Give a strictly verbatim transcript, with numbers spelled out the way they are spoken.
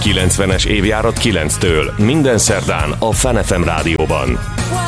kilencvenes évjárat kilenctől minden szerdán a Fun ef em rádióban.